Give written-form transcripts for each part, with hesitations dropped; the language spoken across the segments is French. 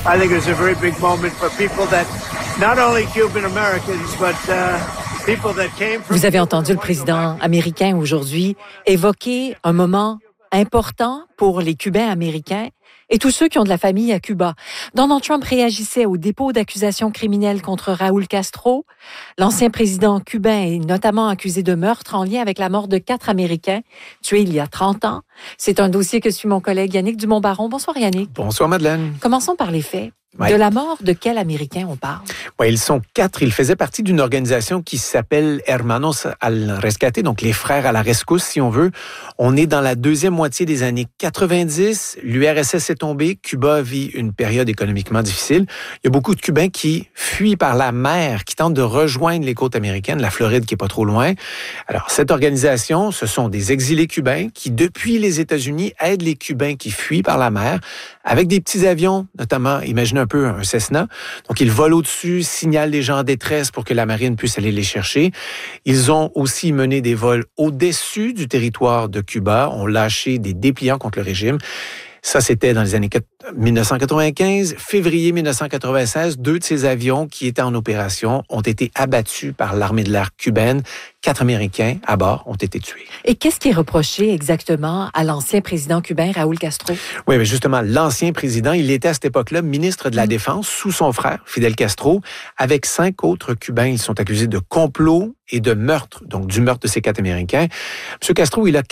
I think it was a very big moment for people that, not only Cuban Americans, but people that came from... Vous avez entendu le président américain aujourd'hui évoquer un moment important pour les Cubains américains et tous ceux qui ont de la famille à Cuba. Donald Trump réagissait au dépôt d'accusations criminelles contre Raúl Castro. L'ancien président cubain est notamment accusé de meurtre en lien avec la mort de 4 Américains tués il y a 30 ans. C'est un dossier que suit mon collègue Yannick Dumont-Baron. Bonsoir Yannick. Bonsoir Madeleine. Commençons par les faits. Ouais. De la mort de quel Américain on parle? Oui, ils sont 4. Ils faisaient partie d'une organisation qui s'appelle Hermanos al Rescate, donc les frères à la rescousse, si on veut. On est dans la deuxième moitié des années 90. L'URSS est tombée. Cuba vit une période économiquement difficile. Il y a beaucoup de Cubains qui fuient par la mer, qui tentent de rejoindre les côtes américaines, la Floride qui est pas trop loin. Alors, cette organisation, ce sont des exilés cubains qui, depuis les États-Unis, aident les Cubains qui fuient par la mer avec des petits avions, notamment, imaginez un peu un Cessna. Donc, ils volent au-dessus, signalent les gens en détresse pour que la marine puisse aller les chercher. Ils ont aussi mené des vols au-dessus du territoire de Cuba, ont lâché des dépliants contre le régime. Ça, c'était dans les années 1995. Février 1996, 2 de ces avions qui étaient en opération ont été abattus par l'armée de l'air cubaine. 4 Américains à bord ont été tués. Et qu'est-ce qui est reproché exactement à l'ancien président cubain Raúl Castro? Oui, mais justement, l'ancien président, il était à cette époque-là ministre de la Défense sous son frère, Fidel Castro. Avec 5 autres Cubains, ils sont accusés de complot et de meurtre, donc du meurtre de ces 4 Américains. M. Castro, il a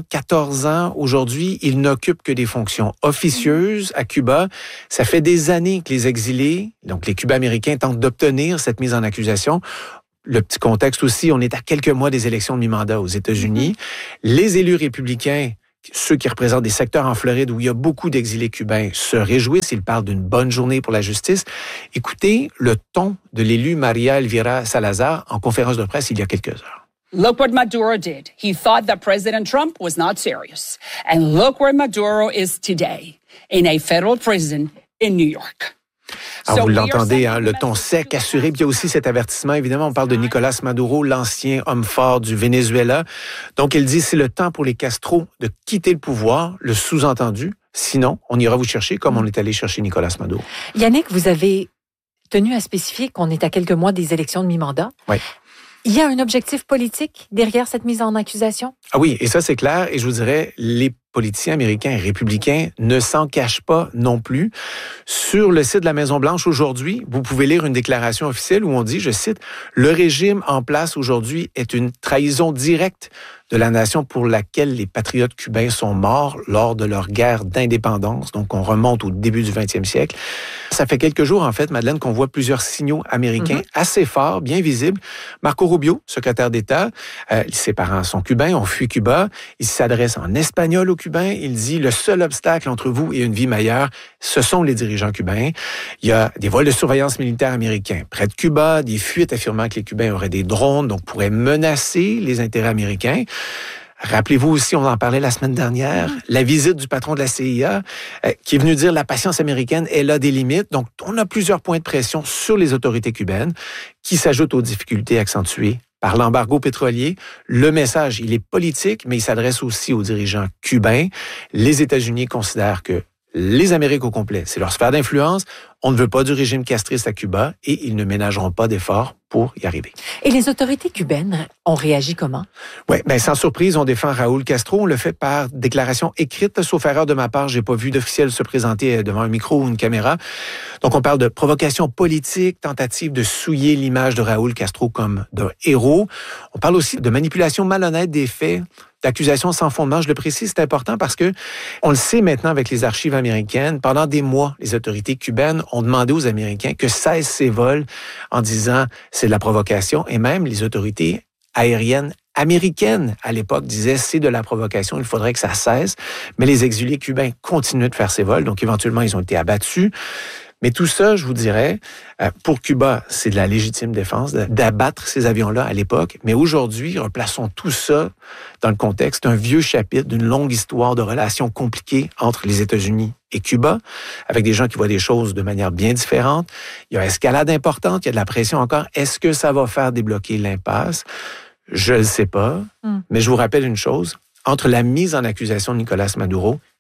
94 ans aujourd'hui. Il n'occupe que des fonctions officieuses à Cuba. Ça fait des années que les exilés, donc les Cubains américains, tentent d'obtenir cette mise en accusation. Le petit contexte aussi, on est à quelques mois des élections de mi-mandat aux États-Unis. Les élus républicains, ceux qui représentent des secteurs en Floride où il y a beaucoup d'exilés cubains, se réjouissent. Ils parlent d'une bonne journée pour la justice. Écoutez le ton de l'élu Maria Elvira Salazar en conférence de presse il y a quelques heures. Look what Maduro did. He thought that President Trump was not serious. And look where Maduro is today, in a federal prison in New York. Alors, vous l'entendez, hein, le ton sec, assuré. Puis il y a aussi cet avertissement, évidemment, on parle de Nicolas Maduro, l'ancien homme fort du Venezuela. Donc, il dit, c'est le temps pour les Castro de quitter le pouvoir, le sous-entendu. Sinon, on ira vous chercher comme on est allé chercher Nicolas Maduro. Yannick, vous avez tenu à spécifier qu'on est à quelques mois des élections de mi-mandat. Oui. Il y a un objectif politique derrière cette mise en accusation? Ah oui, et ça, c'est clair. Et je vous dirais, les politiciens américains et républicains ne s'en cachent pas non plus. Sur le site de la Maison-Blanche aujourd'hui, vous pouvez lire une déclaration officielle où on dit, je cite, « Le régime en place aujourd'hui est une trahison directe de la nation pour laquelle les patriotes cubains sont morts lors de leur guerre d'indépendance. » Donc, on remonte au début du 20e siècle. Ça fait quelques jours, en fait, Madeleine, qu'on voit plusieurs signaux américains assez forts, bien visibles. Marco Rubio, secrétaire d'État, ses parents sont cubains, ont fui Cuba. Il s'adresse en espagnol aux Cubains. Il dit, le seul obstacle entre vous et une vie meilleure, ce sont les dirigeants cubains. Il y a des vols de surveillance militaire américains près de Cuba, des fuites affirmant que les Cubains auraient des drones, donc pourraient menacer les intérêts américains. Rappelez-vous aussi, on en parlait la semaine dernière, la visite du patron de la CIA qui est venu dire la patience américaine, elle a des limites. Donc, on a plusieurs points de pression sur les autorités cubaines qui s'ajoutent aux difficultés accentuées par l'embargo pétrolier. Le message, il est politique, mais il s'adresse aussi aux dirigeants cubains. Les États-Unis considèrent que les Amériques au complet, c'est leur sphère d'influence. On ne veut pas du régime castriste à Cuba et ils ne ménageront pas d'efforts pour y arriver. Et les autorités cubaines ont réagi comment? Oui, bien, sans surprise, on défend Raúl Castro. On le fait par déclaration écrite. Sauf erreur de ma part, j'ai pas vu d'officiel se présenter devant un micro ou une caméra. Donc, on parle de provocation politique, tentative de souiller l'image de Raúl Castro comme d'un héros. On parle aussi de manipulation malhonnête des faits, d'accusations sans fondement. Je le précise, c'est important parce que on le sait maintenant avec les archives américaines. Pendant des mois, les autorités cubaines ont demandé aux Américains que cessent ces vols en disant c'est de la provocation. Et même les autorités aériennes américaines, à l'époque, disaient c'est de la provocation, il faudrait que ça cesse. Mais les exilés cubains continuaient de faire ces vols. Donc, éventuellement, ils ont été abattus. Mais tout ça, je vous dirais, pour Cuba, c'est de la légitime défense d'abattre ces avions-là à l'époque. Mais aujourd'hui, replaçons tout ça dans le contexte d'un vieux chapitre d'une longue histoire de relations compliquées entre les États-Unis et Cuba, avec des gens qui voient des choses de manière bien différente. Il y a une escalade importante, il y a de la pression encore. Est-ce que ça va faire débloquer l'impasse? Je ne le sais pas, mais je vous rappelle une chose. Entre la mise en accusation de Nicolas Maduro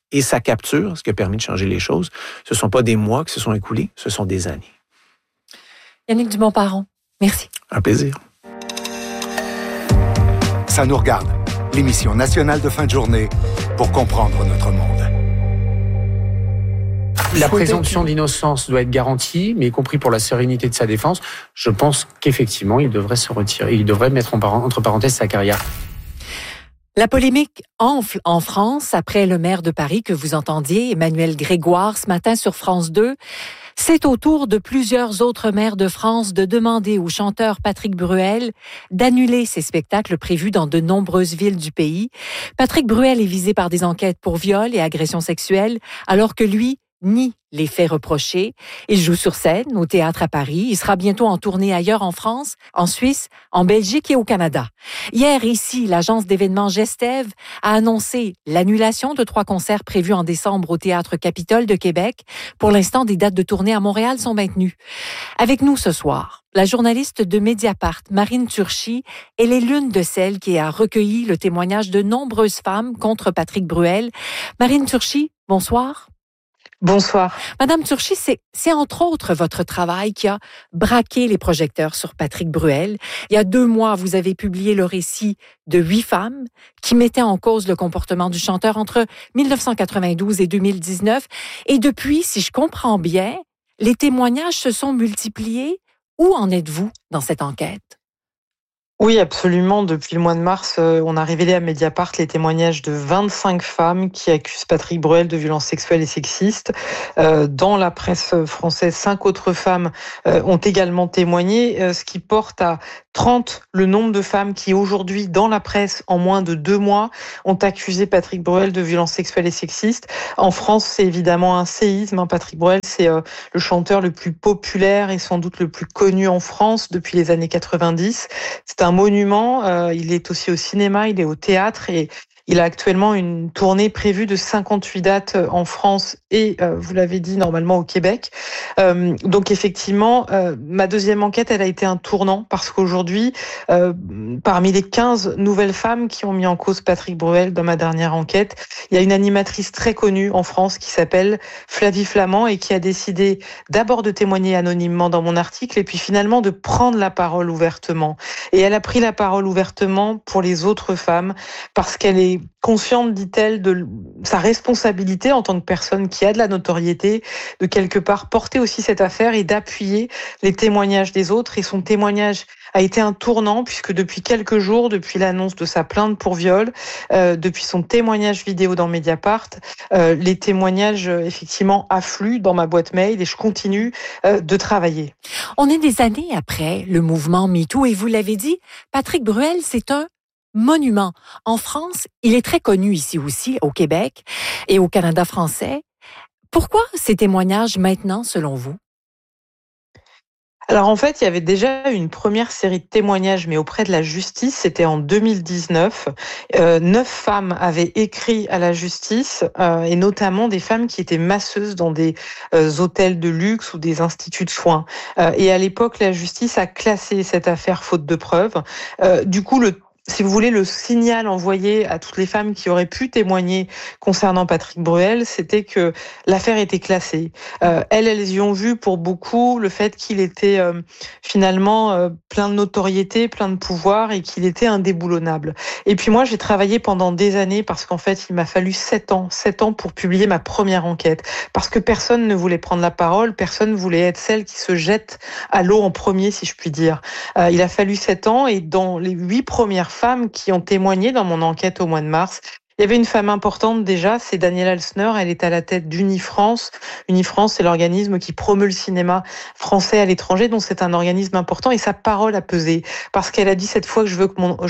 et sa capture, ce qui a permis de changer les choses, ce ne sont pas des mois qui se sont écoulés, ce sont des années. Yannick Dumont-Parron, merci. Un plaisir. Ça nous regarde, l'émission nationale de fin de journée pour comprendre notre monde. La présomption d'innocence doit être garantie, mais y compris pour la sérénité de sa défense. Je pense qu'effectivement, il devrait se retirer. Il devrait mettre entre parenthèses sa carrière. La polémique enfle en France après le maire de Paris que vous entendiez, Emmanuel Grégoire, ce matin sur France 2. C'est au tour de plusieurs autres maires de France de demander au chanteur Patrick Bruel d'annuler ses spectacles prévus dans de nombreuses villes du pays. Patrick Bruel est visé par des enquêtes pour viol et agression sexuelle, alors que lui nie les faits reprochés. Il joue sur scène au théâtre à Paris. Il sera bientôt en tournée ailleurs en France, en Suisse, en Belgique et au Canada. Hier, ici, l'agence d'événements Gestev a annoncé l'annulation de 3 concerts prévus en décembre au Théâtre Capitole de Québec. Pour l'instant, des dates de tournée à Montréal sont maintenues. Avec nous ce soir, la journaliste de Mediapart, Marine Turchi, elle est l'une de celles qui a recueilli le témoignage de nombreuses femmes contre Patrick Bruel. Marine Turchi, bonsoir. Bonsoir. Madame Turchi, c'est entre autres votre travail qui a braqué les projecteurs sur Patrick Bruel. Il y a 2 mois, vous avez publié le récit de 8 femmes qui mettaient en cause le comportement du chanteur entre 1992 et 2019. Et depuis, si je comprends bien, les témoignages se sont multipliés. Où en êtes-vous dans cette enquête? Oui, absolument. Depuis le mois de mars, on a révélé à Mediapart les témoignages de 25 femmes qui accusent Patrick Bruel de violences sexuelles et sexistes. Dans la presse française, 5 autres femmes ont également témoigné, ce qui porte à 30 le nombre de femmes qui aujourd'hui, dans la presse, en moins de 2 mois, ont accusé Patrick Bruel de violences sexuelles et sexistes. En France, c'est évidemment un séisme. Patrick Bruel, c'est le chanteur le plus populaire et sans doute le plus connu en France depuis les années 90. C'est un monument, il est aussi au cinéma, il est au théâtre et il a actuellement une tournée prévue de 58 dates en France et, vous l'avez dit, normalement au Québec. Donc effectivement, ma deuxième enquête, elle a été un tournant parce qu'aujourd'hui, parmi les 15 nouvelles femmes qui ont mis en cause Patrick Bruel dans ma dernière enquête, il y a une animatrice très connue en France qui s'appelle Flavie Flament et qui a décidé d'abord de témoigner anonymement dans mon article et puis finalement de prendre la parole ouvertement. Et elle a pris la parole ouvertement pour les autres femmes parce qu'elle est consciente, dit-elle, de sa responsabilité en tant que personne qui a de la notoriété, de quelque part porter aussi cette affaire et d'appuyer les témoignages des autres. Et son témoignage a été un tournant puisque depuis quelques jours, depuis l'annonce de sa plainte pour viol, depuis son témoignage vidéo dans Mediapart, les témoignages effectivement affluent dans ma boîte mail et je continue de travailler. On est des années après le mouvement MeToo et vous l'avez dit, Patrick Bruel, c'est un monument. En France, il est très connu ici aussi, au Québec et au Canada français. Pourquoi ces témoignages maintenant, selon vous? Alors en fait, il y avait déjà une première série de témoignages, mais auprès de la justice, c'était en 2019. 9 femmes avaient écrit à la justice, et notamment des femmes qui étaient masseuses dans des hôtels de luxe ou des instituts de soins. Et à l'époque, la justice a classé cette affaire faute de preuves. Du coup, si vous voulez, le signal envoyé à toutes les femmes qui auraient pu témoigner concernant Patrick Bruel, c'était que l'affaire était classée. Elles y ont vu pour beaucoup le fait qu'il était finalement plein de notoriété, plein de pouvoir et qu'il était indéboulonnable. Et puis moi, j'ai travaillé pendant des années parce qu'en fait, il m'a fallu 7 ans pour publier ma première enquête. Parce que personne ne voulait prendre la parole, personne ne voulait être celle qui se jette à l'eau en premier, si je puis dire. Il a fallu 7 ans et dans les 8 premières femmes qui ont témoigné dans mon enquête au mois de mars, il y avait une femme importante déjà, c'est Danielle Alsner, elle est à la tête d'Unifrance. Unifrance, c'est l'organisme qui promeut le cinéma français à l'étranger, donc c'est un organisme important et sa parole a pesé parce qu'elle a dit cette fois que je veux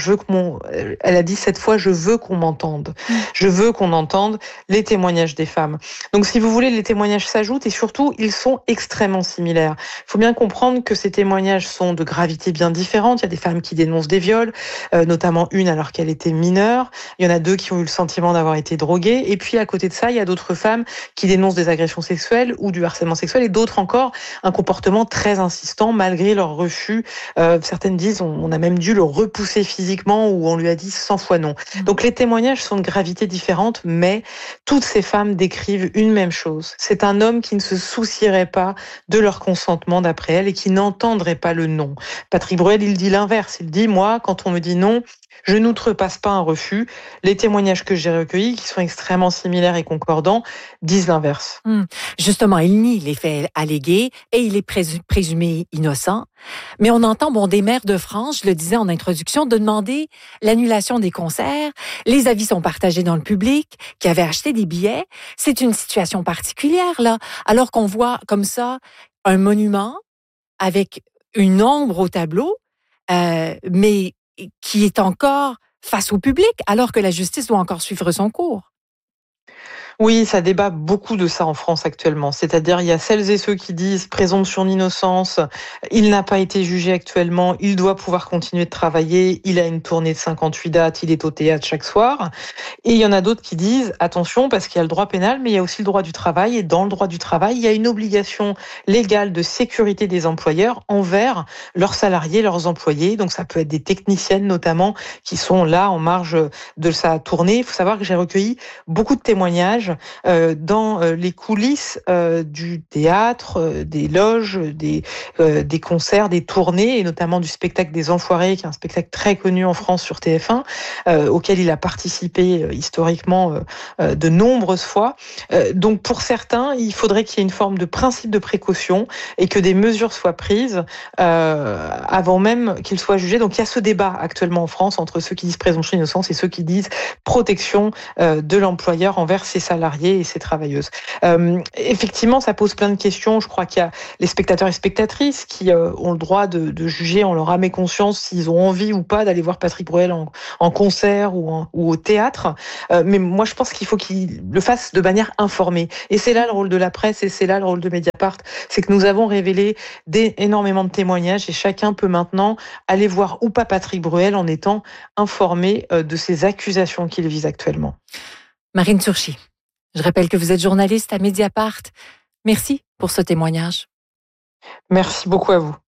qu'on m'entende. Je veux qu'on entende les témoignages des femmes. Donc si vous voulez, les témoignages s'ajoutent et surtout, ils sont extrêmement similaires. Il faut bien comprendre que ces témoignages sont de gravité bien différente. Il y a des femmes qui dénoncent des viols, notamment une alors qu'elle était mineure. Il y en a 2 qui ont eu le sentiment d'avoir été droguées. Et puis à côté de ça, il y a d'autres femmes qui dénoncent des agressions sexuelles ou du harcèlement sexuel, et d'autres encore un comportement très insistant malgré leur refus. Certaines disent on a même dû le repousser physiquement, ou on lui a dit 100 fois non. Donc les témoignages sont de gravité différente, mais toutes ces femmes décrivent une même chose. C'est un homme qui ne se soucierait pas de leur consentement d'après elles et qui n'entendrait pas le non. Patrick Bruel, il dit l'inverse. Il dit, moi, quand on me dit non, je n'outrepasse pas un refus. Les témoignages que j'ai recueillis, qui sont extrêmement similaires et concordants, disent l'inverse. Justement, il nie les faits allégués et il est présumé innocent. Mais on entend des maires de France, je le disais en introduction, de demander l'annulation des concerts. Les avis sont partagés dans le public, qui avait acheté des billets. C'est une situation particulière, là. Alors qu'on voit comme ça un monument avec une ombre au tableau, mais qui est encore face au public, alors que la justice doit encore suivre son cours. Oui, ça débat beaucoup de ça en France actuellement. C'est-à-dire, il y a celles et ceux qui disent présomption d'innocence, il n'a pas été jugé actuellement, il doit pouvoir continuer de travailler, il a une tournée de 58 dates, il est au théâtre chaque soir. Et il y en a d'autres qui disent, attention, parce qu'il y a le droit pénal, mais il y a aussi le droit du travail. Et dans le droit du travail, il y a une obligation légale de sécurité des employeurs envers leurs salariés, leurs employés. Donc ça peut être des techniciennes notamment qui sont là en marge de sa tournée. Il faut savoir que j'ai recueilli beaucoup de témoignages dans les coulisses du théâtre, des loges, des concerts, des tournées, et notamment du spectacle des Enfoirés, qui est un spectacle très connu en France sur TF1, auquel il a participé historiquement de nombreuses fois. Donc pour certains, il faudrait qu'il y ait une forme de principe de précaution et que des mesures soient prises avant même qu'il soit jugé. Donc il y a ce débat actuellement en France entre ceux qui disent présomption d'innocence et ceux qui disent protection de l'employeur envers ses salariés et ses travailleuses. Effectivement, ça pose plein de questions. Je crois qu'il y a les spectateurs et spectatrices qui ont le droit de juger en leur âme et conscience s'ils ont envie ou pas d'aller voir Patrick Bruel en concert ou au théâtre. Mais moi, je pense qu'il faut qu'il le fasse de manière informée. Et c'est là le rôle de la presse et c'est là le rôle de Mediapart. C'est que nous avons révélé énormément de témoignages et chacun peut maintenant aller voir ou pas Patrick Bruel en étant informé de ces accusations qu'il vise actuellement. Marine Turchi, je rappelle que vous êtes journaliste à Mediapart. Merci pour ce témoignage. Merci beaucoup à vous.